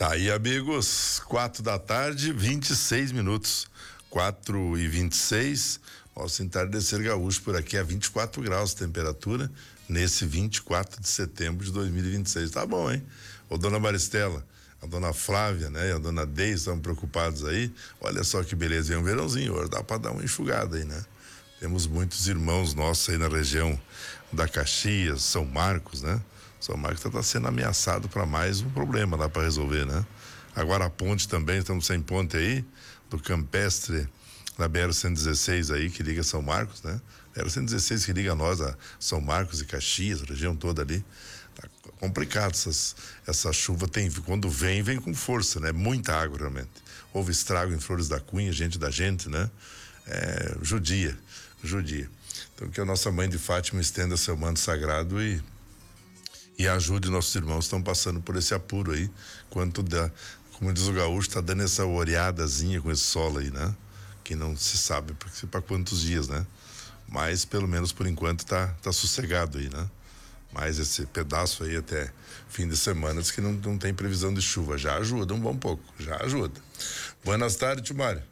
Tá aí, amigos, 4 da tarde, 26 minutos. 4h26, nosso entardecer gaúcho por aqui a 24 graus de temperatura, nesse 24 de setembro de 2026. Tá bom, hein? Ô, dona Maristela, a dona Flávia, né? E a dona Deise estão preocupados aí. Olha só que beleza, vem um verãozinho, hoje dá pra dar uma enxugada aí, né? Temos muitos irmãos nossos aí na região da Caxias, São Marcos, né? São Marcos tá sendo ameaçado para mais um problema lá para resolver, né? Agora a ponte também, estamos sem ponte aí, do Campestre, na BR-116 aí, que liga São Marcos, né? BR-116 que liga nós a São Marcos e Caxias, a região toda ali. Tá complicado, essa chuva quando vem com força, né? Muita água realmente. Houve estrago em Flores da Cunha, gente da gente, né? Judia. Então que a nossa mãe de Fátima estenda seu manto sagrado e ajude nossos irmãos que estão passando por esse apuro aí, quanto dá, como diz o gaúcho, tá dando essa oreadazinha com esse sol aí, né? Que não se sabe para quantos dias, né? Mas pelo menos por enquanto tá sossegado aí, né? Mas esse pedaço aí até fim de semana diz que não tem previsão de chuva, já ajuda um bom pouco, já ajuda. Boas tardes, tio Mário.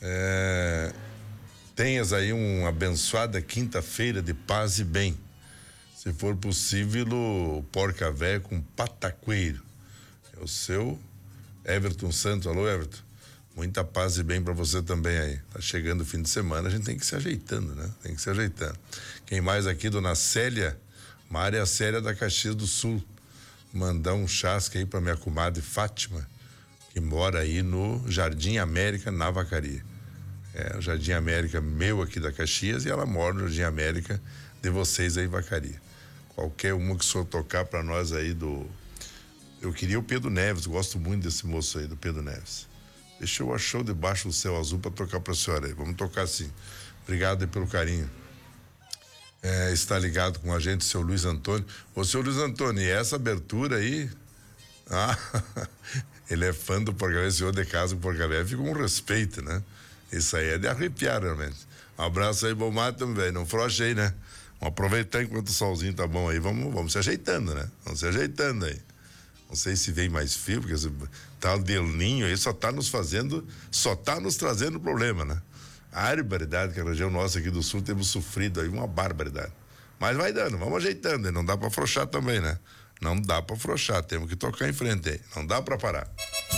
Tenhas aí uma abençoada quinta-feira de paz e bem. Se for possível, o porca véia com pataqueiro. É o seu Everton Santos. Alô, Everton. Muita paz e bem pra você também aí. Tá chegando o fim de semana, a gente tem que se ajeitando, né? Tem que se ajeitando. Quem mais aqui? Dona Célia, Maria Célia da Caxias do Sul. Mandar um chasque aí pra minha comadre Fátima, que mora aí no Jardim América, na Vacaria. O Jardim América meu aqui da Caxias e ela mora no Jardim América de vocês aí, Vacaria. Qualquer uma que o senhor tocar pra nós aí eu queria o Pedro Neves, gosto muito desse moço aí, do Pedro Neves. Deixa eu achar debaixo do céu azul pra tocar pra senhora aí, vamos tocar sim. Obrigado aí pelo carinho. Está ligado com a gente, seu Luiz Antônio. Ô, seu Luiz Antônio, e essa abertura aí? Ele é fã do Porca Véia, senhor de casa com Porca Véia, fica um respeito, né? Isso aí é de arrepiar, realmente. Um abraço aí, bom mato também, não frouxe aí, né? Vamos aproveitar enquanto o solzinho tá bom aí, vamos se ajeitando, né? Vamos se ajeitando aí. Não sei se vem mais frio, porque esse tal de El Ninho aí só tá nos trazendo problema, né? A barbaridade que a região nossa aqui do sul temos sofrido aí, uma barbaridade. Mas vai dando, vamos ajeitando, não dá pra afrouxar também, né? Não dá pra afrouxar, temos que tocar em frente aí, não dá pra parar.